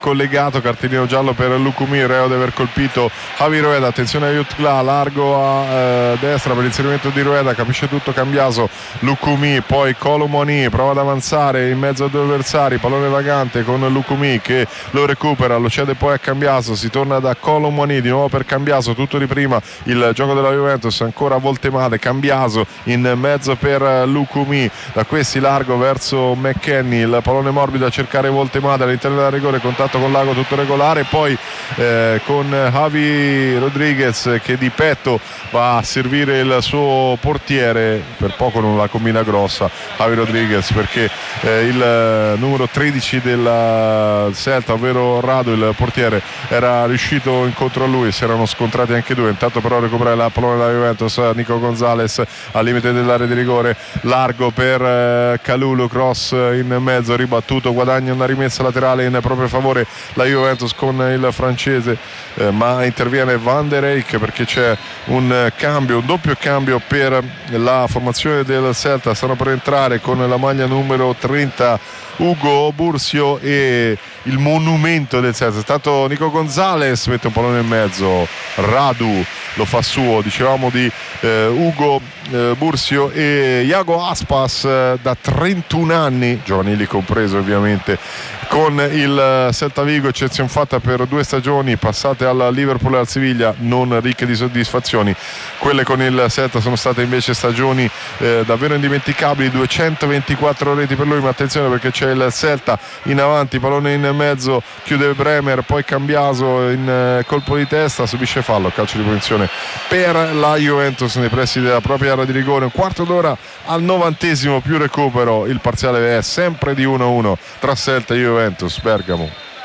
collegato, cartellino giallo per Lukumi, reo di aver colpito Javi Rueda. Attenzione a Jutgla, largo a destra per l'inserimento di Rueda, capisce tutto Cambiaso. Lukumi, poi Colomoni prova ad avanzare in mezzo a due avversari, pallone vagante con Lukumi che lo recupera, lo cede poi a Cambiaso, si torna da Colomoni di nuovo per Cambiaso, tutto di prima il gioco della Juventus, ancora Voltemade, Cambiaso in mezzo per Lukumi, da questi largo verso McKennie, il pallone morbido a cercare Voltemade all'interno della rigore, contatto con Lago tutto regolare, poi con Javi Rodriguez che di petto va a servire il suo portiere, per poco non la combina grossa Javi Rodriguez, perché il numero 13 del Celta, ovvero Radu, il portiere, era riuscito incontro a lui, si erano scontrati anche due. Intanto però recupera la pallone della Juventus, Nico Gonzalez al limite dell'area di rigore, largo per Kalulu, cross in mezzo, ribattuto, guadagna una rimessa laterale in proprio favore la Juventus con il francese, ma interviene Van der Eyck perché c'è un doppio cambio per la formazione del Celta. Stanno per entrare con la maglia numero 30 Ugo Bursio e il monumento del Celta. Intanto Nico Gonzalez mette un pallone in mezzo, Radu lo fa suo, dicevamo di Ugo Bursio e Iago Aspas, da 31 anni, giovanili comprese ovviamente, con il Celta Vigo, eccezione fatta per 2 stagioni passate al Liverpool e al Siviglia, non ricche di soddisfazioni. Quelle con il Celta sono state invece stagioni davvero indimenticabili, 224 reti per lui, ma attenzione perché c'è il Celta in avanti, pallone in mezzo, chiude Bremer, poi Cambiaso in colpo di testa, subisce fallo, calcio di punizione per la Juventus nei pressi della propria area di rigore. Un quarto d'ora al 90° più recupero, il parziale è sempre di 1-1 tra Celta e Juventus Bergamo.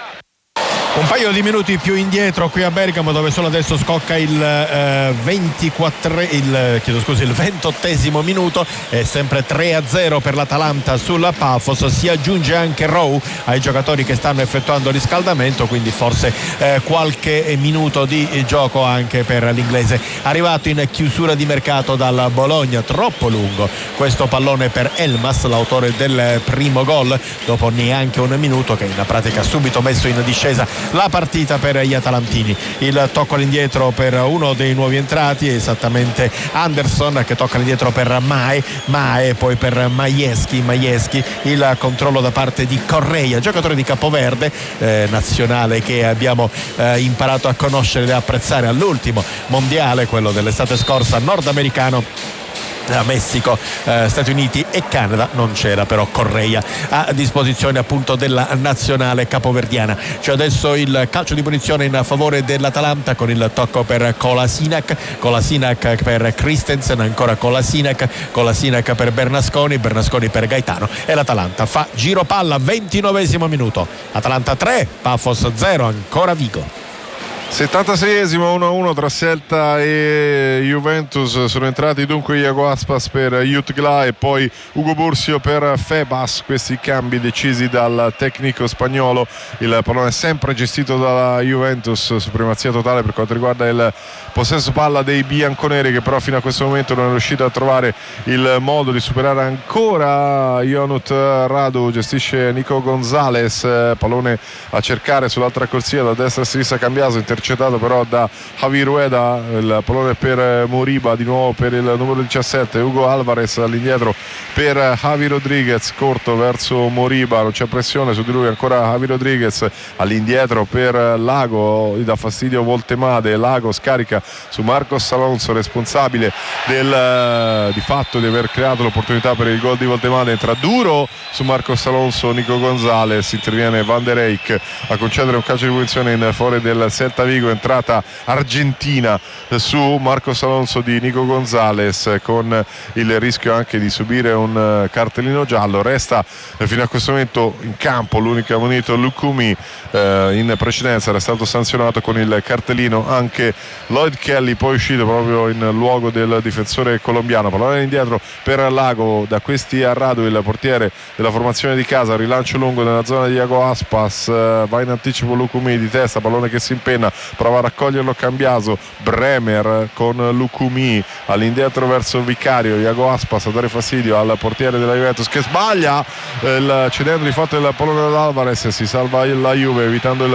Un paio di minuti più indietro qui a Bergamo, dove solo adesso scocca il 28° minuto, è sempre 3-0 per l'Atalanta sulla Pafos. Si aggiunge anche Rowe ai giocatori che stanno effettuando il riscaldamento, quindi forse qualche minuto di gioco anche per l'inglese arrivato in chiusura di mercato dal Bologna. Troppo lungo questo pallone per Elmas, l'autore del primo gol, dopo neanche un minuto, che in pratica ha subito messo in discesa la partita per gli atalantini. Il tocco all'indietro per uno dei nuovi entrati, esattamente Anderson, che tocca all'indietro per Mae poi per Majewski, il controllo da parte di Correia, giocatore di Capoverde, nazionale che abbiamo imparato a conoscere e apprezzare all'ultimo mondiale, quello dell'estate scorsa, nordamericano. Messico, Stati Uniti e Canada. Non c'era però Correia a disposizione appunto della nazionale capoverdiana. C'è adesso il calcio di punizione in favore dell'Atalanta con il tocco per Kolasinac per Christensen, ancora Kolasinac per Bernasconi per Gaetano, e l'Atalanta fa giro palla. 29° minuto, Atalanta 3 Pafos 0 ancora Vigo. 76esimo, 1-1 tra Celta e Juventus. Sono entrati dunque Iago Aspas per Jutgla e poi Ugo Bursio per Febas, questi cambi decisi dal tecnico spagnolo. Il pallone è sempre gestito dalla Juventus, supremazia totale per quanto riguarda il possesso palla dei bianconeri, che però fino a questo momento non è riuscito a trovare il modo di superare ancora Ionut Radu. Gestisce Nico Gonzalez, pallone a cercare sull'altra corsia da destra a sinistra Cambiaso, intercettato però da Javi Rueda, il pallone per Moriba, di nuovo per il numero 17 Hugo Alvarez all'indietro per Javi Rodriguez, corto verso Moriba, non c'è pressione su di lui, ancora Javi Rodriguez all'indietro per Lago, gli dà fastidio Voltemade, Lago scarica su Marcos Alonso, responsabile di fatto di aver creato l'opportunità per il gol di Voltemade. Entra duro su Marcos Alonso Nico Gonzalez, interviene Van der Eyck a concedere un calcio di punizione in favore del Celta Vigo. Entrata argentina su Marcos Alonso di Nico Gonzalez, con il rischio anche di subire un cartellino giallo. Resta fino a questo momento in campo l'unico ammonito Lukumi, in precedenza era stato sanzionato con il cartellino anche Lloyd Kelly, poi uscito proprio in luogo del difensore colombiano. Pallone indietro per Lago, da questi a Radu, il portiere della formazione di casa, rilancio lungo nella zona di Iago Aspas, va in anticipo Lukumi di testa, pallone che si impenna, prova a raccoglierlo Cambiaso, Bremer con Lukumi all'indietro verso Vicario, Iago Aspas a dare fastidio al portiere della Juventus, che sbaglia cedendo di fatto il pallone ad Alvarez. Si salva la Juve evitando il